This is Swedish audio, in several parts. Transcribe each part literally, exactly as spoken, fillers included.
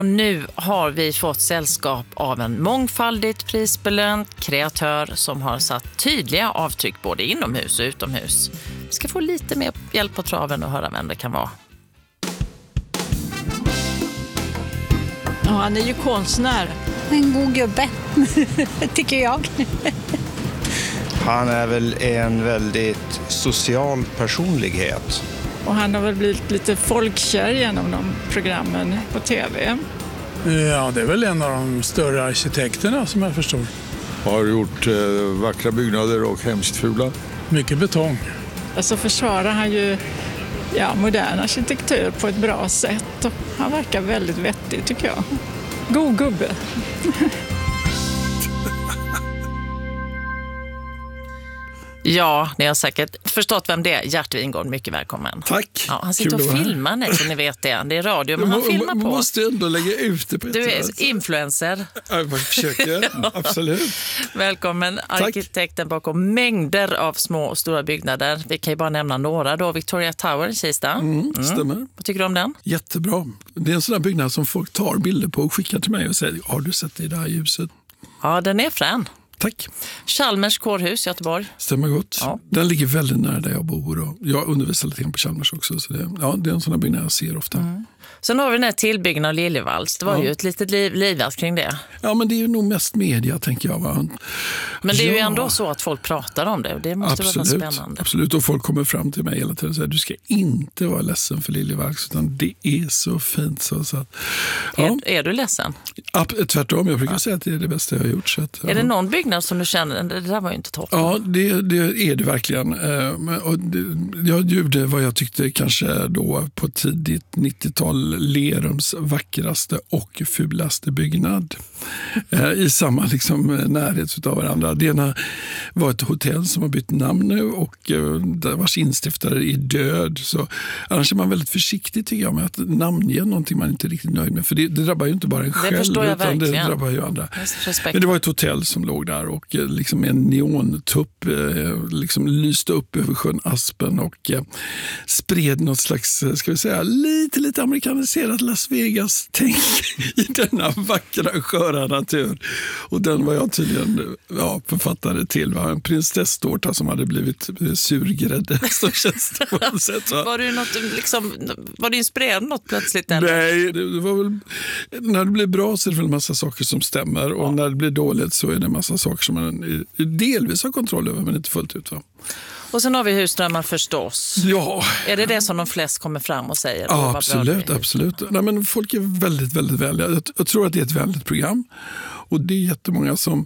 Och nu har vi fått sällskap av en mångfaldigt prisbelönt kreatör som har satt tydliga avtryck både inomhus och utomhus. Vi ska få lite mer hjälp på traven och höra vem det kan vara. Ja, han är ju konstnär. En god gubbe, tycker jag. Han är väl en väldigt social personlighet. Och han har väl blivit lite folkkär genom de programmen på tv. Ja, det är väl en av de större arkitekterna som jag förstår. Har gjort eh, vackra byggnader och hemskt fula. Mycket betong. Alltså försvarar han ju ja, modern arkitektur på ett bra sätt. Och han verkar väldigt vettig tycker jag. God gubbe. Ja, ni har säkert förstått vem det är. Gert Wingård, mycket välkommen. Tack. Ja, han sitter och filmar nu så ni vet det. Det är radio, men han filmar på. Man måste ändå lägga ut det på ett Du är influencer. Jag försöker, ja. Absolut. Välkommen, arkitekten bakom mängder av små och stora byggnader. Vi kan ju bara nämna några då. Victoria Tower i Kista. Mm, stämmer. Mm. Vad tycker du om den? Jättebra. Det är en sån där byggnad som folk tar bilder på och skickar till mig och säger, har du sett det i det här ljuset? Ja, den är frän. Tack. Chalmers kårhus i Göteborg. Stämmer gott. Ja. Den ligger väldigt nära där jag bor. Och jag undervisar lite grann på Chalmers också. Så det, ja, det är en sån här byggnad jag ser ofta. Mm. Sen har vi den här tillbyggnaden av Liljevalchs. Det var ja. ju ett litet liv, livvakt kring det. Ja, men det är ju nog mest media, tänker jag. Va? Men det är ja. ju ändå så att folk pratar om det. Och det måste absolut, vara spännande. Absolut, och folk kommer fram till mig hela tiden och säger du ska inte vara ledsen för Liljevalchs, utan det är så fint. Så, så att, ja. är, är du ledsen? Ja, tvärtom, jag brukar ja. säga att det är det bästa jag har gjort. Så att, ja. Är det någon byggnad som du känner, det där var ju inte toppen? Ja, det, det är det verkligen. Och det, jag gjorde vad jag tyckte kanske då på tidigt nittiotal Lerums vackraste och fulaste byggnad i samma liksom närhet av varandra. Det ena var ett hotell som har bytt namn nu och där vars instiftare är död. Så annars är man väldigt försiktig tycker jag med att namnge någonting man inte är riktigt nöjd med. För det, det drabbar ju inte bara en själv utan verkligen. Det drabbar ju andra. Men det var ett hotell som låg där och liksom en neontupp liksom lyste upp över sjön Aspen och spred något slags, ska vi säga, lite, lite amerikaniserat Las Vegas-tänk i denna vackra, sköra natur. Och den var jag tydligen ja, författare till. Var en prinsesstårta som hade blivit surgrädde. Så känns det på något sätt. Va? Var du något, liksom, var du inspirerad något plötsligt? Eller? Nej, det var väl, när det blir bra så är det väl en massa saker som stämmer. Och ja. när det blir dåligt så är det en massa saker som man delvis har kontroll över men inte fullt ut. Va? Och sen har vi husdrömmar förstås. Ja. Är det det som de flest kommer fram och säger? Ja, absolut, absolut. Nej, men folk är väldigt, väldigt vänliga. Jag, jag tror att det är ett vänligt program. Och det är jättemånga som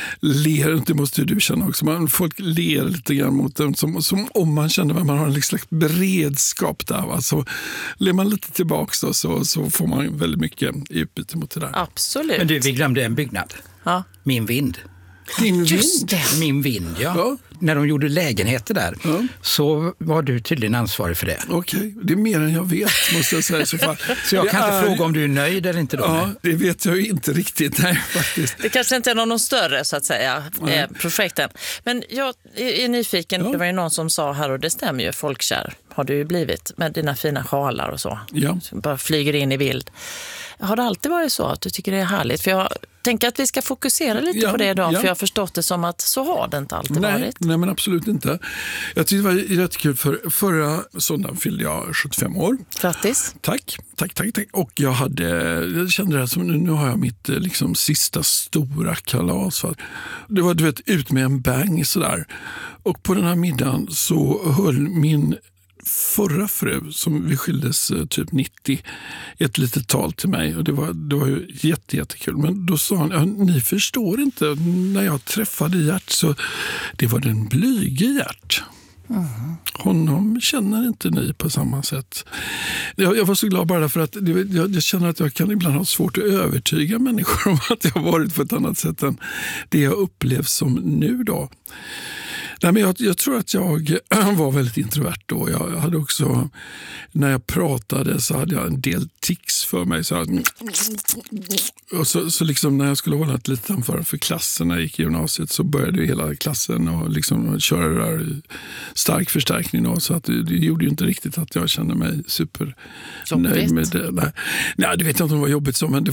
ler, det måste ju du känna också, men folk ler lite grann mot dem som, som om man känner att man har en slags beredskap där. Va? Så ler man lite tillbaka då, så, så får man väldigt mycket i utbyte mot det där. Absolut. Men du, vi glömde en byggnad. Ja. Min vind. Din Just det. Min vind, ja. ja. När de gjorde lägenheter där ja. så var du tydligen ansvarig för det. Okej, okay. Det är mer än jag vet måste jag säga i så fall. Så jag det kan är... inte fråga om du är nöjd eller inte då? Ja, det vet jag ju inte riktigt, nej faktiskt. Det kanske inte är någon större så att säga, eh, projekten. Men jag är nyfiken, ja. det var ju någon som sa här och det stämmer ju, folkkär har du ju blivit med dina fina sjalar och så. Ja. Som bara flyger in i bild. Har det alltid varit så att du tycker det är härligt? För jag tänker att vi ska fokusera lite ja, på det idag, ja. för jag har förstått det som att så har det inte alltid nej, varit. Nej, men absolut inte. Jag tyckte det var jättekul för förra söndagen fyllde jag sjuttiofem år. Grattis. Tack, tack, tack, tack. Och jag hade, jag kände det som nu, nu har jag mitt liksom sista stora kalas. Det var du vet ut med en bang sådär. Och på den här middagen så höll min förra fru som vi skildes typ nittio ett litet tal till mig och det var, det var ju jätte, jättekul. Men då sa han, ja, ni förstår inte, när jag träffade Gert så det var den blyge Gert. Mm. Honom känner inte ni på samma sätt. Jag, jag var så glad bara för att jag, jag känner att jag kan ibland ha svårt att övertyga människor om att jag har varit på ett annat sätt än det jag upplevs som nu då. Nej, men jag, jag tror att jag var väldigt introvert då. Jag hade också, när jag pratade så hade jag en del tics för mig. Så, här, och så, så liksom när jag skulle hålla ett litet anförande för klassen när jag gick i gymnasiet så började hela klassen och liksom köra det där stark förstärkning. Då, så att det, det gjorde ju inte riktigt att jag kände mig super nöjd med det. Nej, Nej, det vet jag inte om det var jobbigt så, men det